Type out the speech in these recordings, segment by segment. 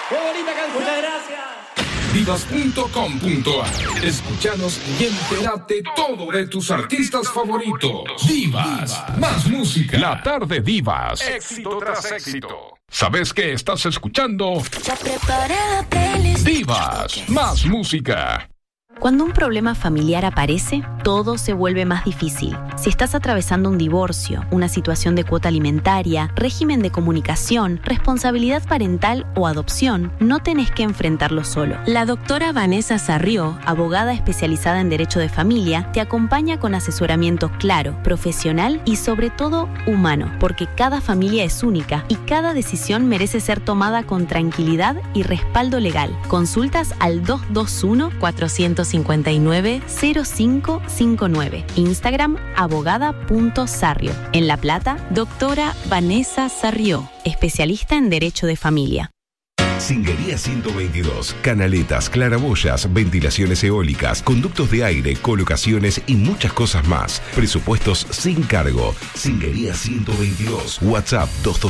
¡Qué bonita canción! Muchas gracias. Divas.com.ar. Escúchanos y entérate todo de tus artistas favoritos. Divas, más música. La tarde Divas. Éxito tras éxito. ¿Sabes qué estás escuchando? Ya preparé la playlist. Divas, más música. Cuando un problema familiar aparece, todo se vuelve más difícil. Si estás atravesando un divorcio, una situación de cuota alimentaria, régimen de comunicación, responsabilidad parental o adopción, no tenés que enfrentarlo solo. La doctora Vanessa Sarrió, abogada especializada en Derecho de Familia, te acompaña con asesoramiento claro, profesional y sobre todo humano, porque cada familia es única y cada decisión merece ser tomada con tranquilidad y respaldo legal. Consultas al 221-459-0559. Instagram abogada.sarrio. En La Plata, doctora Vanessa Sarrió, especialista en Derecho de Familia. Singuería 122. Canaletas, claraboyas, ventilaciones eólicas, conductos de aire, colocaciones y muchas cosas más. Presupuestos sin cargo. Singuería 122. WhatsApp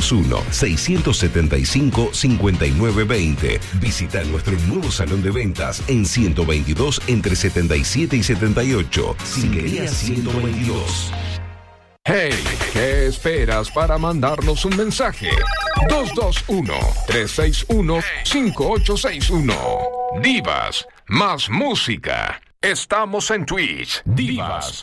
221-675-5920. Visita nuestro nuevo salón de ventas en 122 entre 77 y 78. Singuería 122. Hey, ¿qué esperas para mandarnos un mensaje? 221-361-5861. Divas, más música. Estamos en Twitch. Divas,